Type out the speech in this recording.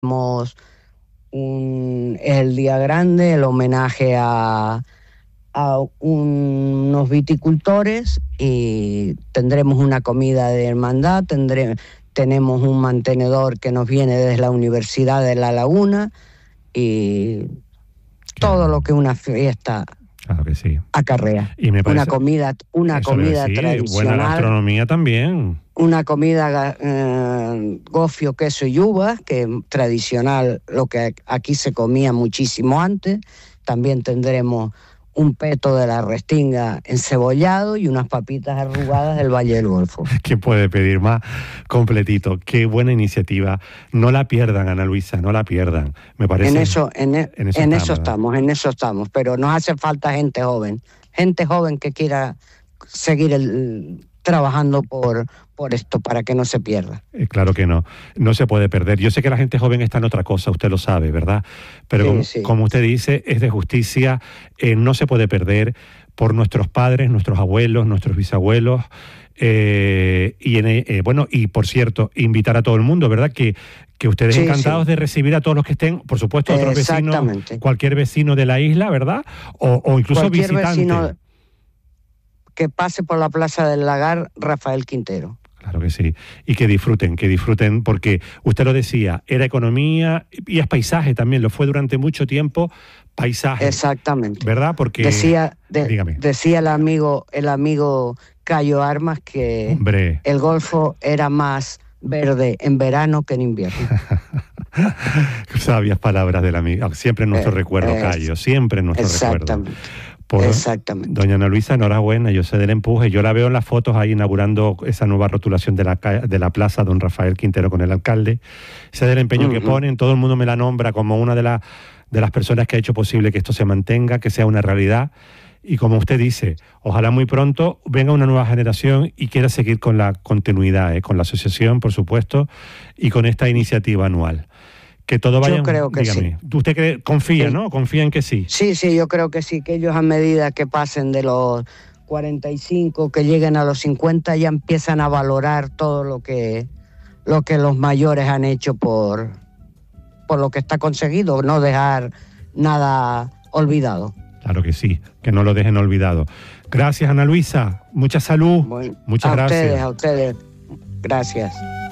Es el día grande, el homenaje a unos viticultores, y tendremos una comida de hermandad, tenemos un mantenedor que nos viene desde la Universidad de La Laguna, y todo lo que una fiesta Claro que sí. acarrea. Y me parece, una comida tradicional. Buena gastronomía también. Una comida gofio, queso y uvas, que es tradicional, lo que aquí se comía muchísimo antes. También tendremos un peto de la Restinga encebollado y unas papitas arrugadas del Valle del Golfo. ¿Quién puede pedir más completito? Qué buena iniciativa. No la pierdan, Ana Luisa, no la pierdan. Me parece. En eso estamos, pero nos hace falta gente joven que quiera seguir trabajando por esto, para que no se pierda. Claro que no se puede perder. Yo sé que la gente joven está en otra cosa, usted lo sabe, ¿verdad? Pero sí. Como usted dice, es de justicia, no se puede perder por nuestros padres, nuestros abuelos, nuestros bisabuelos, y por cierto, invitar a todo el mundo, ¿verdad? Que ustedes encantados de recibir a todos los que estén, por supuesto, otros vecinos, cualquier vecino de la isla, ¿verdad? O incluso cualquier visitante. Vecino que pase por la Plaza del Lagar Rafael Quintero. Claro que sí. Y que disfruten, porque usted lo decía, era economía y es paisaje también, lo fue durante mucho tiempo, paisaje. Exactamente. ¿Verdad? Porque decía el amigo Cayo Armas que el Golfo era más verde en verano que en invierno. Sabias palabras del amigo. Siempre en nuestro recuerdo, Cayo, siempre en nuestro recuerdo. Exactamente. Doña Ana Luisa, enhorabuena, yo sé del empuje, yo la veo en las fotos ahí inaugurando esa nueva rotulación de la plaza, don Rafael Quintero con el alcalde, sé del empeño que ponen, todo el mundo me la nombra como una de las personas que ha hecho posible que esto se mantenga, que sea una realidad, y como usted dice, ojalá muy pronto venga una nueva generación y quiera seguir con la continuidad, con la asociación, por supuesto, y con esta iniciativa anual. Que todo vaya. Yo creo que sí. ¿Usted confía, no? ¿Confía en que sí? Sí, yo creo que sí, que ellos a medida que pasen de los 45, que lleguen a los 50, ya empiezan a valorar todo lo que los mayores han hecho por lo que está conseguido, no dejar nada olvidado. Claro que sí, que no lo dejen olvidado. Gracias, Ana Luisa. Mucha salud. Bueno, muchas gracias. A ustedes. Gracias.